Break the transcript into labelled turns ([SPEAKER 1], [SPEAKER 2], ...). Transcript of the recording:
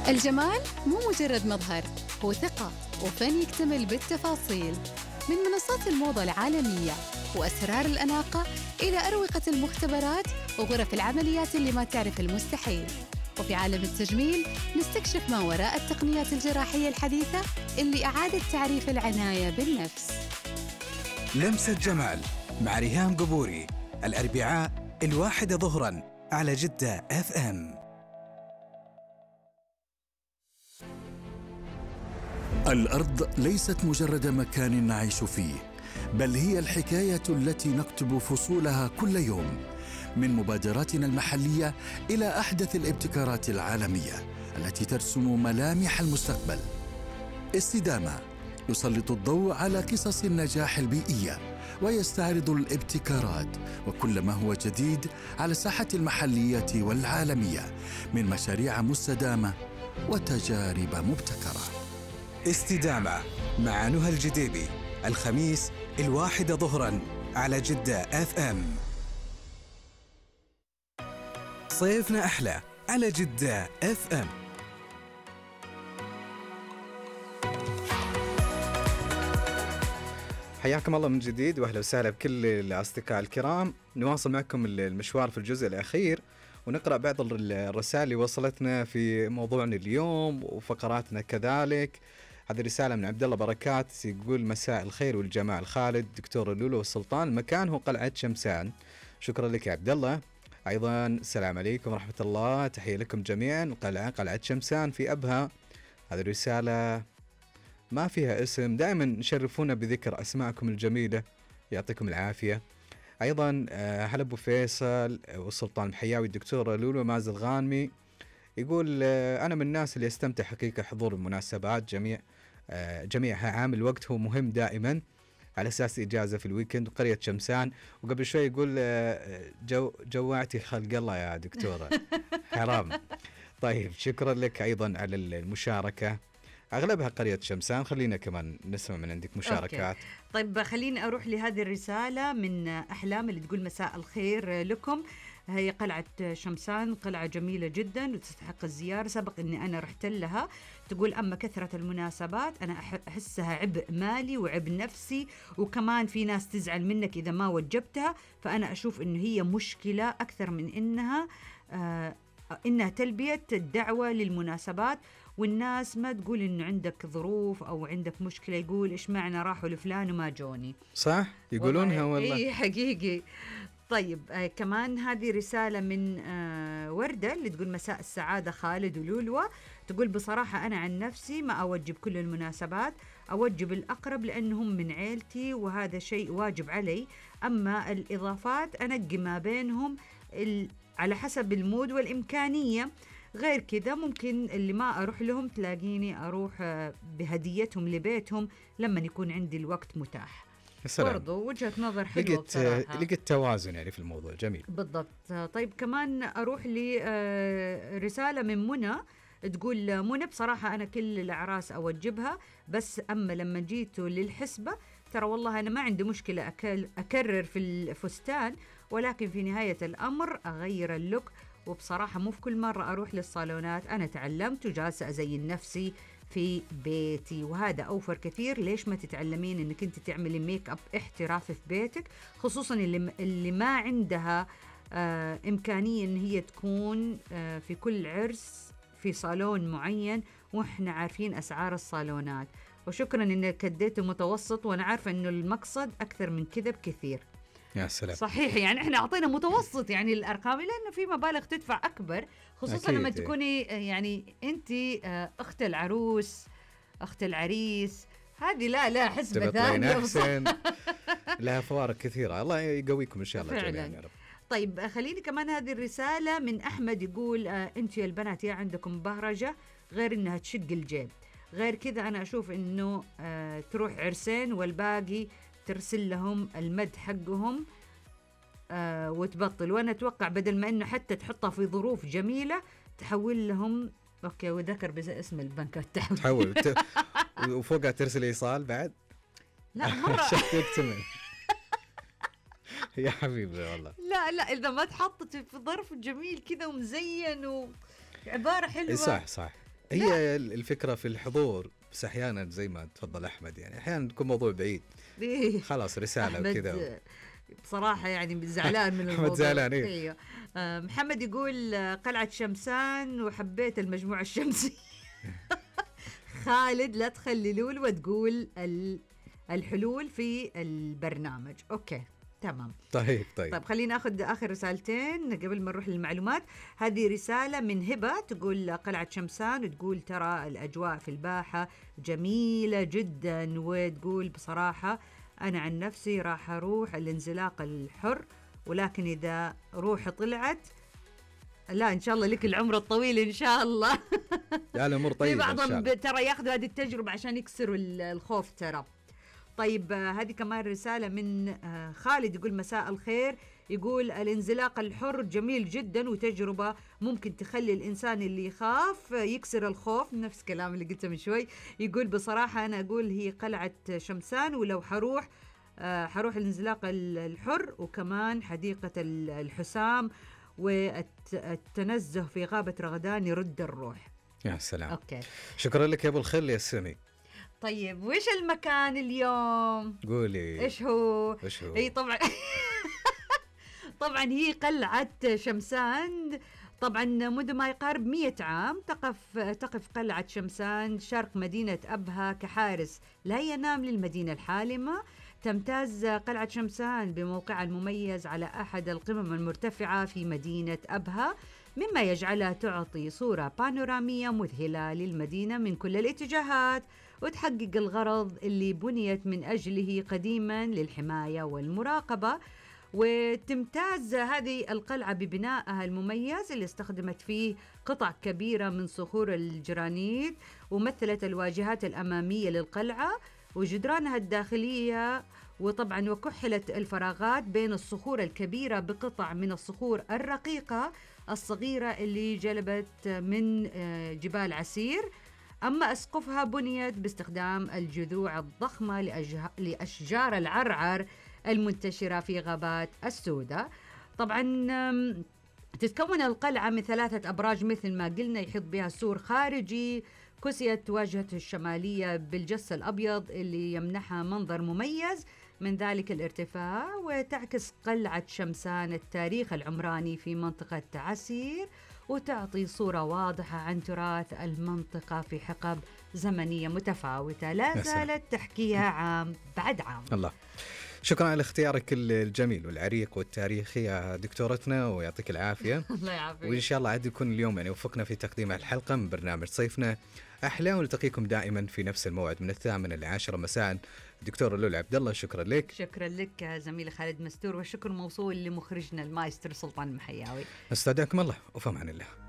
[SPEAKER 1] الجمال مو مجرد مظهر، هو ثقة وفن يكتمل بالتفاصيل. من منصات الموضة العالمية وأسرار الأناقة إلى أروقة المختبرات وغرف العمليات اللي ما تعرف المستحيل. وفي عالم التجميل نستكشف ما وراء التقنيات الجراحية الحديثة اللي أعادت تعريف العناية بالنفس.
[SPEAKER 2] لمسة جمال مع ريهام قبوري، الأربعاء 1 ظهراً على جدة FM.
[SPEAKER 3] الأرض ليست مجرد مكان نعيش فيه، بل هي الحكاية التي نكتب فصولها كل يوم، من مبادراتنا المحلية إلى أحدث الابتكارات العالمية التي ترسم ملامح المستقبل. استدامة يسلط الضوء على قصص النجاح البيئية ويستعرض الابتكارات وكل ما هو جديد على الساحة المحلية والعالمية من مشاريع مستدامة وتجارب مبتكرة.
[SPEAKER 2] استدامة مع نهى الجديبي، الخميس 1 ظهراً على جدة FM. صيفنا أحلى على جدة FM.
[SPEAKER 4] حياكم الله من جديد واهلا وسهلا بكل الاصدقاء الكرام. نواصل معكم المشوار في الجزء الاخير ونقرا بعض الرسائل اللي وصلتنا في موضوعنا اليوم وفقراتنا كذلك. هذه رساله من عبد الله بركات، يقول: مساء الخير والجمال خالد، دكتور لولو والسلطان، المكان هو قلعه شمسان. شكرا لك يا عبد الله. ايضا السلام عليكم ورحمه الله، تحيه لكم جميعا. قلعه شمسان في ابها. هذه الرساله ما فيها اسم، دائما نشرفونا بذكر أسماءكم الجميلة، يعطيكم العافية. أيضا هلا أبو فيصل والسلطان الحياوي، الدكتور لولو مازل غانمي، يقول: أنا من الناس اللي استمتع حقيقة حضور المناسبات جميعها. عامل الوقت هو مهم دائما، على أساس إجازة في الويكند وقرية شمسان. وقبل شوي يقول: جوعتي خلق الله يا دكتورة. حرام. طيب شكرا لك أيضا على المشاركة، أغلبها قرية شمسان. خلينا كمان نسمع من عندك مشاركات.
[SPEAKER 5] أوكي. طيب خليني أروح لهذه الرسالة من أحلام اللي تقول: مساء الخير لكم، هي قلعة شمسان قلعة جميلة جدا وتستحق الزيارة، سبق أني أنا رحت لها. تقول: أما كثرة المناسبات أنا أحسها عبء مالي وعبء نفسي، وكمان في ناس تزعل منك إذا ما وجبتها، فأنا أشوف أنه هي مشكلة أكثر من إنها تلبية الدعوة للمناسبات. والناس ما تقول إنه عندك ظروف أو عندك مشكلة، يقول إيش معنى راحوا لفلان وما جوني.
[SPEAKER 4] صح يقولونها والله.
[SPEAKER 5] إيه حقيقي. طيب كمان هذه رسالة من وردة اللي تقول: مساء السعادة خالد ولولوة. تقول: بصراحة أنا عن نفسي ما أوجب كل المناسبات، أوجب الأقرب لأنهم من عيلتي وهذا شيء واجب علي. أما الإضافات أنقي ما بينهم على حسب المود والإمكانية. غير كذا ممكن اللي ما أروح لهم تلاقيني أروح بهديتهم لبيتهم لما يكون عندي الوقت متاح. برضو وجهة نظر حلوة بصراحة.
[SPEAKER 4] لقيت توازن يعني في الموضوع. جميل.
[SPEAKER 5] بالضبط. طيب كمان أروح لرسالة من منى، تقول: منى بصراحة أنا كل الأعراس أوجبها، بس أما لما جيتوا للحسبة ترى والله أنا ما عندي مشكلة أكرر في الفستان، ولكن في نهاية الأمر أغير اللوك. وبصراحة مو في كل مرة أروح للصالونات، أنا تعلمت وجالسة أزين نفسي في بيتي، وهذا أوفر كثير. ليش ما تتعلمين أنك أنت تعملي ميك أب احترافي في بيتك، خصوصا اللي ما عندها إمكانية أن هي تكون في كل عرس في صالون معين، وإحنا عارفين أسعار الصالونات. وشكرا أنك اديت متوسط، وأنا عارفة أنه المقصد أكثر من كذا بكثير.
[SPEAKER 4] يا سلام.
[SPEAKER 5] صحيح، يعني احنا اعطينا متوسط يعني الارقام، لانه في مبالغ تدفع اكبر، خصوصا لما تكوني يعني انت اخت العروس اخت العريس، هذه لا حسبة ثانية.
[SPEAKER 4] لها فوارق كثيرة. الله يقويكم ان شاء الله جميعا يا رب.
[SPEAKER 5] طيب خليني كمان هذه الرسالة من احمد، يقول: انتوا يا البنات يا عندكم بهرجة غير انها تشق الجيب، غير كذا انا اشوف انه تروح عرسين والباقي ترسل لهم المد حقهم وتبطل. وانا اتوقع بدل ما انه حتى تحطها في ظروف جميلة تحول لهم اوكي، وذكر باسم البنك
[SPEAKER 4] تحول وفوقها ترسل ايصال بعد.
[SPEAKER 5] لا مرة
[SPEAKER 4] يكتمل. يا حبيبي والله.
[SPEAKER 5] لا اذا ما تحطت في ظرف جميل كذا ومزين وعبارة حلوة.
[SPEAKER 4] صح هي الفكره في الحضور، بس احيانا زي ما تفضل احمد يعني احيانا تكون موضوع بعيد
[SPEAKER 5] ليه؟
[SPEAKER 4] خلاص رساله
[SPEAKER 5] أحمد
[SPEAKER 4] وكذا.
[SPEAKER 5] بصراحة يعني زعلان من
[SPEAKER 4] أحمد
[SPEAKER 5] الموضوع.
[SPEAKER 4] زعلان، إيه.
[SPEAKER 5] أيوه. محمد يقول قلعة شمسان وحبيت المجموعة الشمسية. خالد لا تخلي لول وتقول الحلول في البرنامج. أوكي تمام.
[SPEAKER 4] طيب
[SPEAKER 5] خلينا ناخذ آخر رسالتين قبل ما نروح للمعلومات. هذه رسالة من هبة تقول قلعة شمسان، وتقول ترى الأجواء في الباحة جميلة جدا، وتقول بصراحة أنا عن نفسي راح أروح الانزلاق الحر، ولكن إذا روحي طلعت لا إن شاء الله لك العمر الطويل إن شاء الله.
[SPEAKER 4] لا الأمور
[SPEAKER 5] في
[SPEAKER 4] طيبة إن شاء
[SPEAKER 5] بعضهم
[SPEAKER 4] الله.
[SPEAKER 5] ترى ياخذوا هذه التجربة عشان يكسروا الخوف ترى. طيب هذه كمان رسالة من خالد يقول مساء الخير، يقول الانزلاق الحر جميل جدا وتجربة ممكن تخلي الإنسان اللي يخاف يكسر الخوف، نفس كلام اللي قلته من شوي. يقول بصراحة أنا أقول هي قلعة شمسان، ولو حروح الانزلاق الحر، وكمان حديقة الحسام والتنزه في غابة رغدان يرد الروح.
[SPEAKER 4] يا سلام.
[SPEAKER 5] أوكي.
[SPEAKER 4] شكرا لك يا أبو الخل يا سمي.
[SPEAKER 5] طيب وش المكان اليوم؟
[SPEAKER 4] قولي
[SPEAKER 5] إيش هو؟
[SPEAKER 4] اي
[SPEAKER 5] طبعا طبعا هي قلعة شمسان. طبعا منذ ما يقارب 100 عام تقف قلعة شمسان شرق مدينة أبها كحارس لا ينام للمدينة الحالمة. تمتاز قلعة شمسان بموقعها المميز على أحد القمم المرتفعة في مدينة أبها، مما يجعلها تعطي صورة بانورامية مذهلة للمدينة من كل الاتجاهات، وتحقق الغرض اللي بنيت من أجله قديما للحماية والمراقبة. وتمتاز هذه القلعة ببنائها المميز اللي استخدمت فيه قطع كبيرة من صخور الجرانيت، ومثلت الواجهات الأمامية للقلعة وجدرانها الداخلية، وطبعا وكحلت الفراغات بين الصخور الكبيرة بقطع من الصخور الرقيقة الصغيرة اللي جلبت من جبال عسير. أما أسقفها بنيت باستخدام الجذوع الضخمة لأشجار العرعر المنتشرة في غابات السوداء. طبعا تتكون القلعة من 3 أبراج مثل ما قلنا، يحيط بها سور خارجي، كسيت واجهته الشمالية بالجص الأبيض اللي يمنحها منظر مميز من ذلك الارتفاع. وتعكس قلعة شمسان التاريخ العمراني في منطقة عسير، وتعطي صورة واضحة عن تراث المنطقة في حقب زمنية متفاوتة لا زالت تحكيها عام بعد عام.
[SPEAKER 4] الله. شكرا على اختيارك الجميل والعريق والتاريخي يا دكتورتنا، ويعطيك العافية.
[SPEAKER 5] الله يعافيك.
[SPEAKER 4] وإن شاء الله عاد يكون اليوم يعني وفقنا في تقديم الحلقة من برنامج صيفنا أحلى، ونلتقيكم دائما في نفس الموعد من 8 إلى 10 مساء. دكتور لولو عبد الله شكرا لك.
[SPEAKER 5] شكرا لك زميلي خالد مستور، والشكر موصول لمخرجنا المايسترو سلطان المحياوي.
[SPEAKER 4] استودعكم الله وفي أمان الله.